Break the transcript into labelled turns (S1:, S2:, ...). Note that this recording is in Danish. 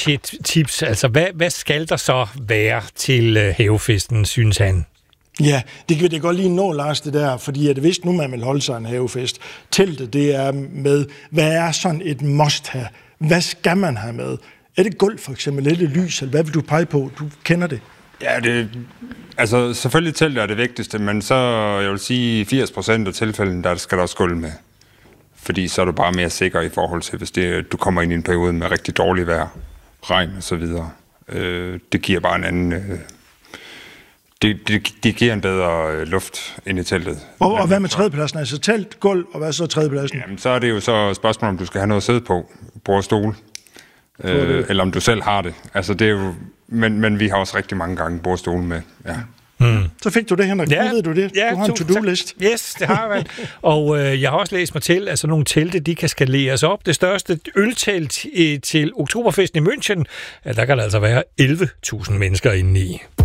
S1: tips. Altså, hvad skal der så være til havefesten, synes han?
S2: Ja, det kan vi da godt lige nå, Lars, det der, fordi at hvis nu man vil holde sig en havefest, teltet det er med, hvad er sådan et must have? Hvad skal man have med? Er det gulv for eksempel, er det lys, eller hvad vil du pege på? Du kender det.
S3: Ja, altså selvfølgelig teltet er det vigtigste, men så jeg vil sige 80% af tilfælden, der skal der også gulv med. Fordi så er du bare mere sikker i forhold til, hvis du kommer ind i en periode med rigtig dårligt vejr, regn og så videre. Det giver bare en anden... Det giver en bedre luft ind i teltet.
S2: Og hvad med tredjepladsen? Altså telt, gulv, og hvad så tredjepladsen?
S3: Jamen, så er det jo så spørgsmål, om du skal have noget at sidde på, bord og stol. Eller om du selv har det. Altså, det er jo... Men vi har også rigtig mange gange bord og stol med, ja.
S2: Så fik du det, Henrik. Nu ved du det.
S1: Ja,
S2: du har en to-do-list.
S1: Yes, det har jeg. Og jeg har også læst mig til, at sådan nogle telte, de kan skaleres op. Det største øltelt til Oktoberfesten i München, der kan der altså være 11.000 mennesker inde i.